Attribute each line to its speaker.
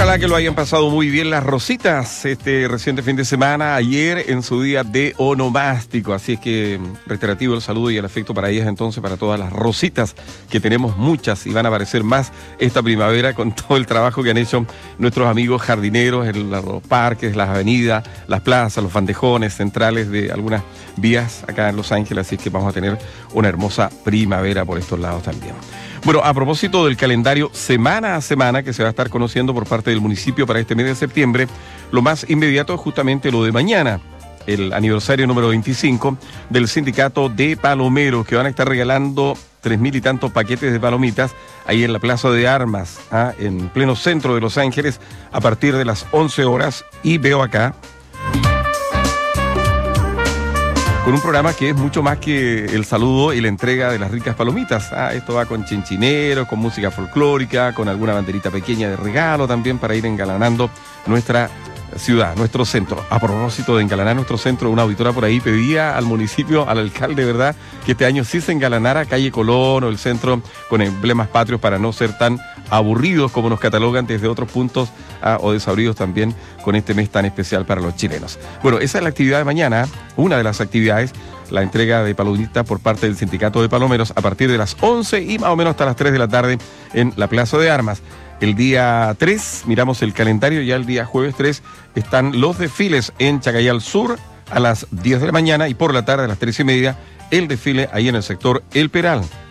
Speaker 1: Ojalá que lo hayan pasado muy bien las Rositas este reciente fin de semana, ayer en su día de onomástico. Así es que reiterativo el saludo y el afecto para ellas entonces, para todas las Rositas, que tenemos muchas y van a aparecer más esta primavera con todo el trabajo que han hecho nuestros amigos jardineros en los parques, las avenidas, las plazas, los bandejones centrales de algunas vías acá en Los Ángeles. Así es que vamos a tener una hermosa primavera por estos lados también. Bueno, a propósito del calendario semana a semana que se va a estar conociendo por parte del municipio para este mes de septiembre, lo más inmediato es justamente lo de mañana, el aniversario número 25 del Sindicato de Palomeros, que van a estar regalando 3,000 y tantos paquetes de palomitas ahí en la Plaza de Armas, en pleno centro de Los Ángeles, a partir de las 11 horas. Y veo acá con un programa que es mucho más que el saludo y la entrega de las ricas palomitas. Esto va con chinchinero, con música folclórica, con alguna banderita pequeña de regalo también para ir engalanando nuestra ciudad, nuestro centro. A propósito de engalanar nuestro centro, una auditora por ahí pedía al municipio, al alcalde, ¿verdad?, que este año sí se engalanara Calle Colón o el centro con emblemas patrios para no ser tan aburridos como nos catalogan desde otros puntos, o desabridos también con este mes tan especial para los chilenos. Bueno, esa es la actividad de mañana, una de las actividades, la entrega de palomitas por parte del Sindicato de Palomeros a partir de las 11 y más o menos hasta las 3 de la tarde en la Plaza de Armas. El día 3, miramos el calendario, ya el día jueves 3 están los desfiles en Chacayal Sur a las 10 de la mañana y por la tarde a las 3:30 el desfile ahí en el sector El Peral.